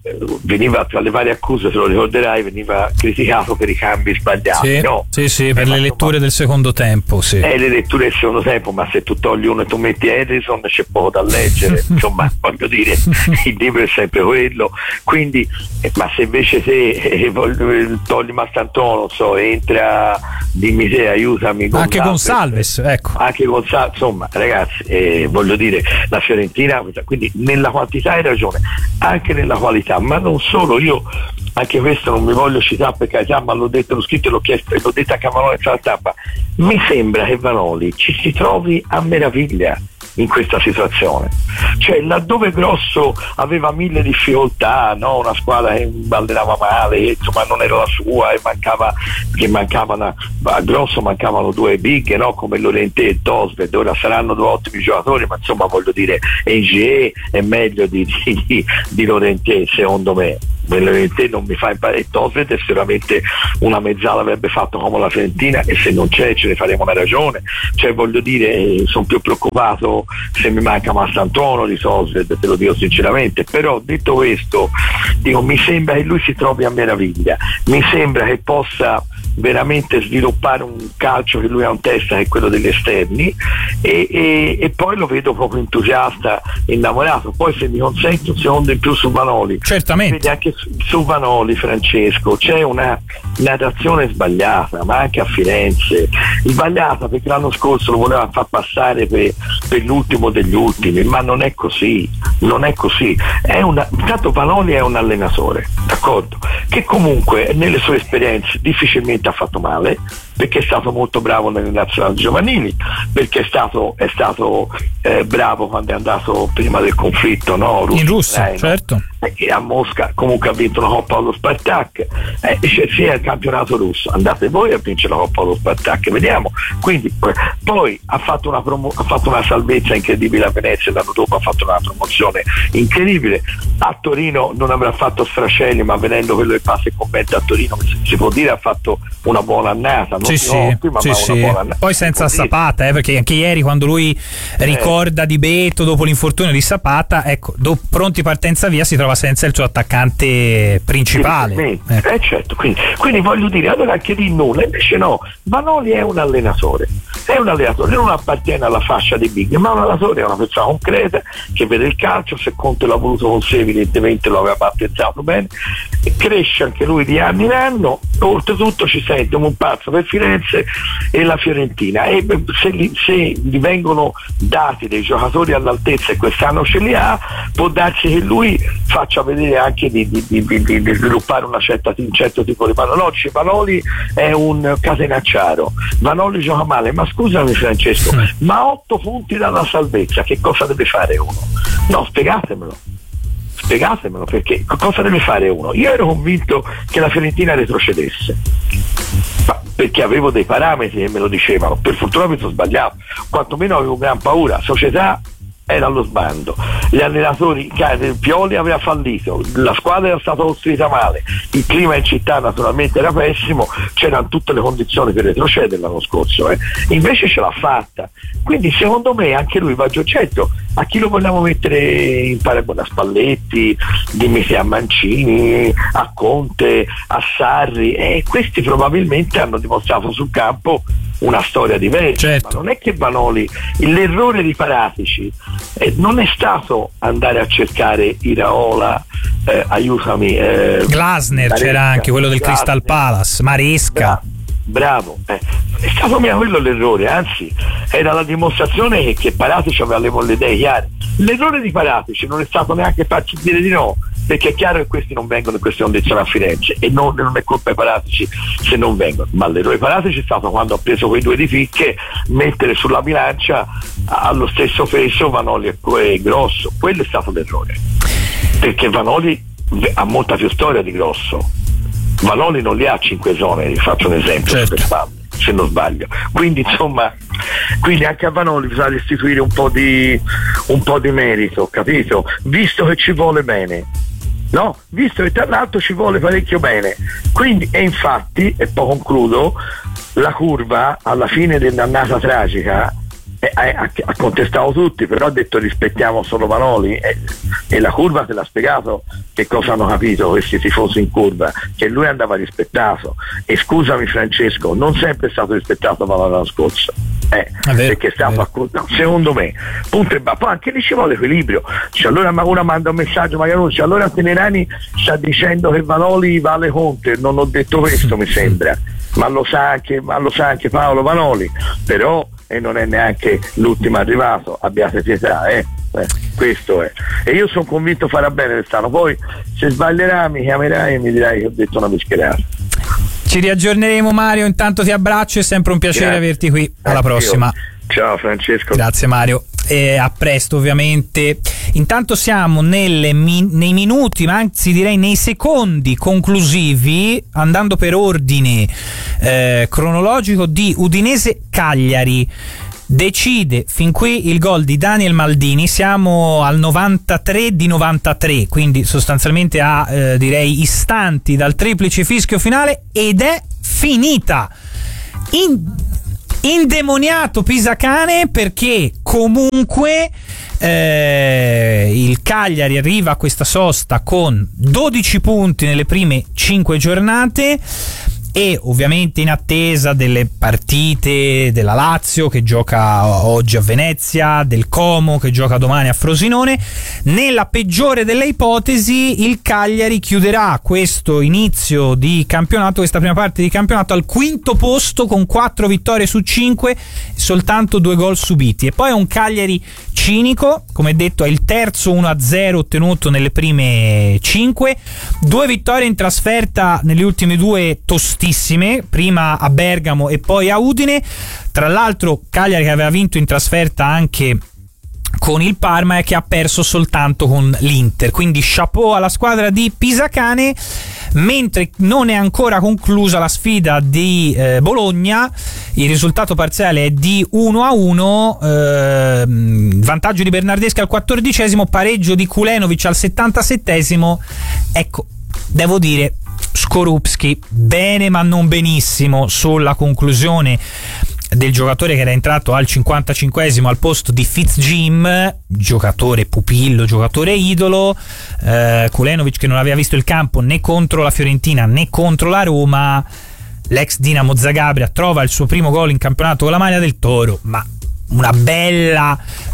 veniva tra le varie accuse, se lo ricorderai, veniva criticato per i cambi sbagliati,
sì,
no?
Sì, sì, per eh, le letture ma... del secondo tempo, sì.
Eh, le letture del secondo tempo, ma se tu togli uno e tu metti Ederson c'è poco da leggere, insomma, voglio dire, il libro è sempre quello, quindi, eh, ma se invece te eh, togli Mastantuono, so, entra, dimmi te, aiutami,
Gonzalez, anche Gonzalez, ecco.
Anche Gonzalez, insomma, ragazzi, eh, voglio dire, la Fiorentina, quindi nella quantità hai ragione, anche nella qualità, ma non solo. Io anche questo non mi voglio citare per carità, ma l'ho detto, l'ho scritto e l'ho chiesto e l'ho detto anche a Vanoli alla stampa. Mi sembra che Vanoli ci si trovi a meraviglia in questa situazione, cioè laddove Grosso aveva mille difficoltà, no? Una squadra che allenava male, che, insomma, non era la sua, e mancava, che mancavano a Grosso mancavano due big, no? Come Llorente e Tosved. Ora saranno due ottimi giocatori, ma insomma, voglio dire, Engie è meglio di, di, di Llorente, secondo me. Llorente non mi fa imparare, Tosved è sicuramente una mezzala, avrebbe fatto come la Fiorentina, e se non c'è ce ne faremo una ragione, cioè voglio dire, sono più preoccupato se mi manca Mastantuono di Tosved, te lo dico sinceramente. Però detto questo, dico, mi sembra che lui si trovi a meraviglia, mi sembra che possa veramente sviluppare un calcio che lui ha in testa, che è quello degli esterni, e, e, e poi lo vedo proprio entusiasta, innamorato. Poi se mi consenti un secondo in più su Vanoli,
certamente,
vedi, anche su, su Vanoli, Francesco, c'è una narrazione sbagliata, ma anche a Firenze sbagliata, perché l'anno scorso lo voleva far passare per, per l'ultimo degli ultimi, ma non è così, non è così. È una, intanto Vanoli è un allenatore, d'accordo, che comunque nelle sue esperienze difficilmente ha fatto male, perché è stato molto bravo nelle nazionali giovanili, perché è stato, è stato eh, bravo quando è andato prima del conflitto, no?
Russia, in Russia, certo.
E a Mosca comunque ha vinto la Coppa allo Spartak, eh, cioè, sì, è il campionato russo, andate voi a vincere la Coppa allo Spartak, vediamo. Quindi poi ha fatto una, promo- ha fatto una salvezza incredibile a Venezia, l'anno dopo ha fatto una promozione incredibile. A Torino non avrà fatto strascelli, ma venendo quello che passa e commenta a Torino, si può dire ha fatto una buona annata, non
sì, sì,
ottima,
sì,
ma
sì.
una buona annata.
Poi senza Zapata, eh, perché anche ieri quando lui ricorda eh. Di Beto dopo l'infortunio di Zapata, ecco, do, pronti partenza via, si trova senza il suo attaccante principale.
Sì, sì. Eh, certo, quindi, quindi voglio dire, allora anche di nulla, invece no, Vanoli è un allenatore, è un allenatore, non appartiene alla fascia dei big, ma un allenatore, è una persona concreta che vede il calcio. Se Conte l'ha voluto con sé, evidentemente lo aveva battezzato bene, cresce anche lui di anno in anno, oltretutto ci sente un pazzo per Firenze e la Fiorentina, e se gli, se gli vengono dati dei giocatori all'altezza, e quest'anno ce li ha, può darsi che lui faccia vedere anche di, di, di, di, di sviluppare una certa, un certo tipo di mano. No, dice, Vanoli è un catenacciaro, Vanoli gioca male, ma scusami Francesco, ma otto punti dalla salvezza, che cosa deve fare uno? No, spiegatemelo spiegatemelo perché cosa deve fare uno? Io ero convinto che la Fiorentina retrocedesse, ma perché avevo dei parametri che me lo dicevano. Per fortuna mi sono sbagliato, quantomeno avevo gran paura. La società era allo sbando, gli allenatori, Pioli aveva fallito, la squadra era stata costruita male, il clima in città naturalmente era pessimo, c'erano tutte le condizioni per retrocedere l'anno scorso, eh. Invece ce l'ha fatta. Quindi secondo me anche lui va certo. A chi lo vogliamo mettere in paragone? A Spalletti, dimmi a Mancini, a Conte, a Sarri, e questi probabilmente hanno dimostrato sul campo una storia diversa, certo. Ma non è che Vanoli, l'errore di Paratici eh, non è stato andare a cercare Iraola, eh, aiutami, eh,
Glasner, Maresca, c'era anche quello del Glasner, Crystal Palace, Maresca.
Bravo, eh. È stato mio quello l'errore, anzi era la dimostrazione che, che Paratici aveva le, le idee chiare. L'errore di Paratici non è stato neanche farci dire di no, perché è chiaro che questi non vengono in queste condizioni a Firenze, e non, non è colpa di Paratici se non vengono, ma l'errore di Paratici è stato quando ha preso quei due di picche, mettere sulla bilancia allo stesso peso Vanoli e Grosso. Quello è stato l'errore, perché Vanoli ha molta più storia di Grosso. Vanoli non li ha cinque zone, faccio un esempio, certo, per spalle, se non sbaglio. Quindi insomma, quindi anche a Vanoli bisogna restituire un po' di un po' di merito, capito? Visto che ci vuole bene, no? Visto che tra l'altro ci vuole parecchio bene. Quindi, e infatti, e poi concludo, la curva alla fine dell'annata tragica eh, ha, ha contestato tutti, però ha detto rispettiamo solo Vanoli, e, e la curva te l'ha spiegato che cosa hanno capito questi tifosi in curva, che lui andava rispettato, e scusami Francesco, non sempre è stato rispettato Vanoli l'anno scorso, eh, vero, perché è stato a, no, secondo me punto e ba- poi anche lì ci vuole equilibrio, cioè, allora una manda un messaggio magari cioè, allora Tenerani sta dicendo che Vanoli vale Conte, non ho detto questo mi sembra, ma lo sa anche, ma lo sa anche Paolo Vanoli, però e non è neanche l'ultimo arrivato, abbiate pietà, eh. Eh, questo è, e io sono convinto farà bene quest'anno, poi se sbaglierà mi chiamerai e mi dirai che ho detto una mischerata.
Ci riaggiorneremo, Mario, intanto ti abbraccio, è sempre un piacere Grazie. averti qui, alla Anch'io. prossima.
Ciao Francesco.
Grazie Mario, e a presto ovviamente. Intanto siamo nelle min- nei minuti, ma anzi direi nei secondi conclusivi, andando per ordine eh, cronologico, di Udinese Cagliari. Decide fin qui il gol di Daniel Maldini, siamo al novantatré di novantatré, quindi sostanzialmente a eh, direi istanti dal triplice fischio finale, ed è finita. In, indemoniato Pisacane, perché comunque eh, il Cagliari arriva a questa sosta con dodici punti nelle prime cinque giornate, e ovviamente in attesa delle partite della Lazio che gioca oggi a Venezia, del Como che gioca domani a Frosinone. Nella peggiore delle ipotesi il Cagliari chiuderà questo inizio di campionato, questa prima parte di campionato, al quinto posto con quattro vittorie su cinque, soltanto due gol subiti, e poi è un Cagliari cinico, come detto è il terzo uno a zero ottenuto nelle prime cinque, due vittorie in trasferta nelle ultime due tostissime, prima a Bergamo e poi a Udine. Tra l'altro Cagliari che aveva vinto in trasferta anche con il Parma e che ha perso soltanto con l'Inter, quindi chapeau alla squadra di Pisacane. Mentre non è ancora conclusa la sfida di eh, Bologna, il risultato parziale è di uno a uno, eh, vantaggio di Bernardeschi al quattordicesimo, pareggio di Kulenovic al settantasettesimo. Ecco, devo dire Skorupski bene ma non benissimo sulla conclusione del giocatore che era entrato al cinquantacinquesimo al posto di Fitzjim, giocatore pupillo, giocatore idolo. eh, Kulenovic che non aveva visto il campo né contro la Fiorentina né contro la Roma. L'ex Dinamo Zagabria trova il suo primo gol in campionato con la maglia del Toro, ma una bella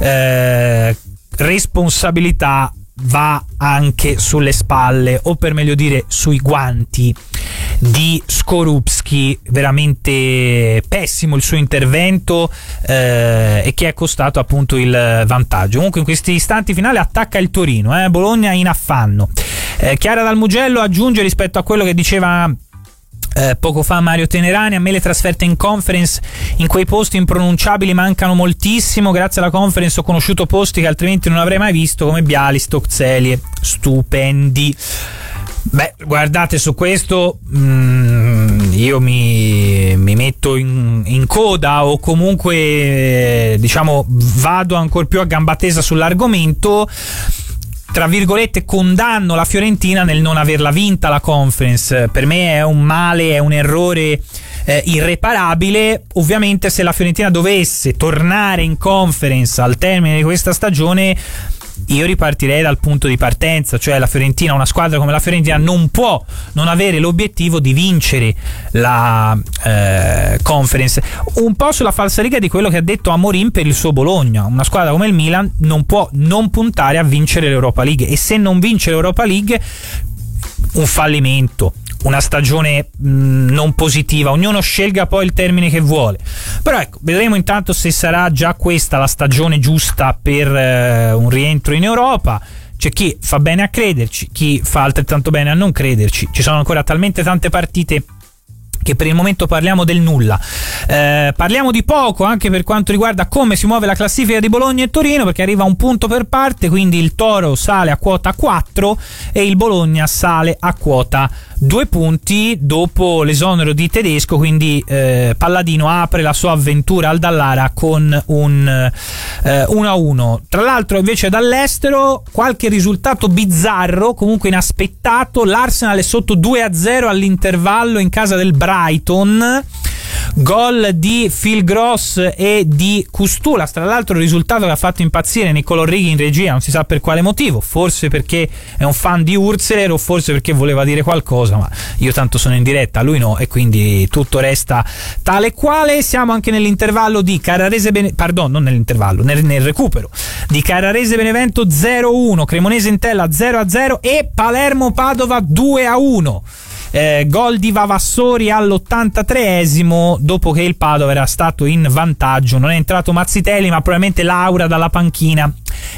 eh, responsabilità va anche sulle spalle, o per meglio dire sui guanti, di Skorupski. Veramente pessimo il suo intervento eh, e che è costato appunto il vantaggio. Comunque in questi istanti finali attacca il Torino, eh? Bologna in affanno. eh, Chiara Dal Mugello aggiunge rispetto a quello che diceva Eh, poco fa Mario Tenerani: a me le trasferte in conference in quei posti impronunciabili mancano moltissimo. Grazie alla conference ho conosciuto posti che altrimenti non avrei mai visto, come Bialystok, Zelie, stupendi. Beh, guardate, su questo mh, io mi, mi metto in, in coda, o comunque eh, diciamo vado ancora più a gamba tesa sull'argomento. Tra virgolette condanno la Fiorentina nel non averla vinta la conference. Per me è un male, è un errore eh, irreparabile. Ovviamente se la Fiorentina dovesse tornare in conference al termine di questa stagione, io ripartirei dal punto di partenza, cioè la Fiorentina, una squadra come la Fiorentina non può non avere l'obiettivo di vincere la eh, conference. Un po' sulla falsariga di quello che ha detto Amorim per il suo Bologna. Una squadra come il Milan non può non puntare a vincere l'Europa League, e se non vince l'Europa League un fallimento, una stagione mh, non positiva. Ognuno scelga poi il termine che vuole, però ecco, vedremo intanto se sarà già questa la stagione giusta per eh, un rientro in Europa. C'è chi fa bene a crederci, chi fa altrettanto bene a non crederci. Ci sono ancora talmente tante partite che per il momento parliamo del nulla. Eh, parliamo di poco anche per quanto riguarda come si muove la classifica di Bologna e Torino, perché arriva un punto per parte, quindi il Toro sale a quota quattro e il Bologna sale a quota due punti dopo l'esonero di Tedesco, quindi eh, Palladino apre la sua avventura al Dallara con un eh, uno a uno. Tra l'altro invece dall'estero qualche risultato bizzarro, comunque inaspettato. L'Arsenal è sotto due a zero all'intervallo in casa del Brighton, gol di Phil Gross e di Kustulas, tra l'altro il risultato che ha fatto impazzire Niccolò Righi in regia, non si sa per quale motivo, forse perché è un fan di Urzeler o forse perché voleva dire qualcosa, ma io tanto sono in diretta, lui no, e quindi tutto resta tale quale. Siamo anche nell'intervallo di Carrarese Bene... pardon, non nell'intervallo, nel, nel recupero di Carrarese Benevento zero a uno, Cremonese Entella zero a zero e Palermo Padova due a uno. Eh, gol di Vavassori all'ottantatreesimo, dopo che il Padova era stato in vantaggio. Non è entrato Mazzitelli, ma probabilmente l'aura dalla panchina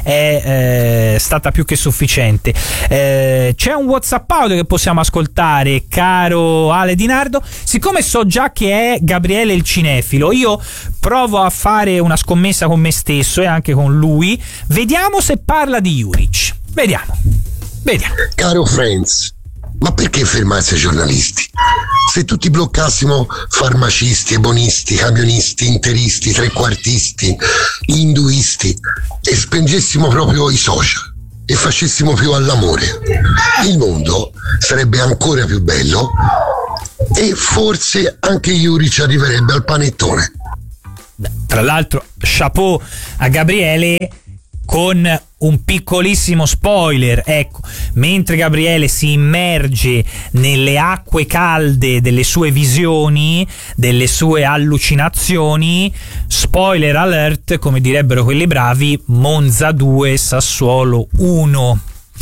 è eh, stata più che sufficiente. Eh, c'è un WhatsApp audio che possiamo ascoltare, caro Ale Di Nardo. Siccome so già che è Gabriele il cinefilo, io provo a fare una scommessa con me stesso e anche con lui. Vediamo se parla di Juric. Vediamo. Vediamo.
Caro Friends, ma perché fermarsi ai giornalisti? Se tutti bloccassimo farmacisti, ebonisti, camionisti, interisti, trequartisti, induisti e spengessimo proprio i social e facessimo più all'amore, il mondo sarebbe ancora più bello e forse anche Juric arriverebbe al panettone.
Tra l'altro, chapeau a Gabriele, con un piccolissimo spoiler, ecco, mentre Gabriele si immerge nelle acque calde delle sue visioni, delle sue allucinazioni, spoiler alert, come direbbero quelli bravi, Monza due, Sassuolo uno.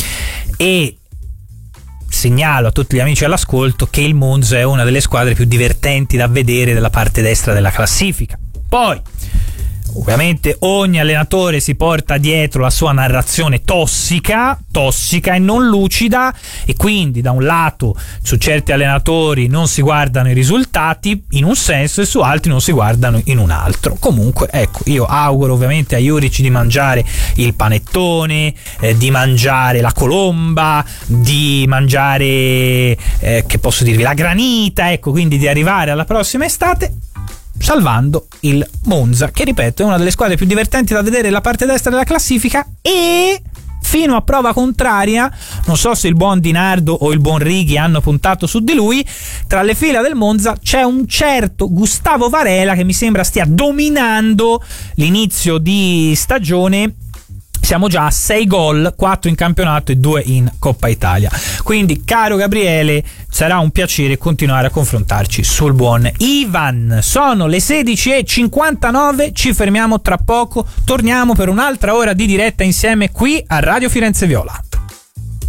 E segnalo a tutti gli amici all'ascolto che il Monza è una delle squadre più divertenti da vedere della parte destra della classifica. Poi ovviamente ogni allenatore si porta dietro la sua narrazione tossica, tossica e non lucida, e quindi da un lato su certi allenatori non si guardano i risultati in un senso e su altri non si guardano in un altro. Comunque ecco, io auguro ovviamente a Juric di mangiare il panettone, eh, di mangiare la colomba, di mangiare eh, che posso dirvi, la granita, ecco, quindi di arrivare alla prossima estate salvando il Monza, che ripeto è una delle squadre più divertenti da vedere nella parte destra della classifica. E fino a prova contraria, non so se il buon Di Nardo o il buon Righi hanno puntato su di lui, tra le fila del Monza c'è un certo Gustavo Varela che mi sembra stia dominando l'inizio di stagione. Siamo già a sei gol, quattro in campionato e due in Coppa Italia. Quindi, caro Gabriele, sarà un piacere continuare a confrontarci sul buon Ivan. Sono le sedici e cinquantanove, ci fermiamo tra poco, torniamo per un'altra ora di diretta insieme qui a Radio Firenze Viola.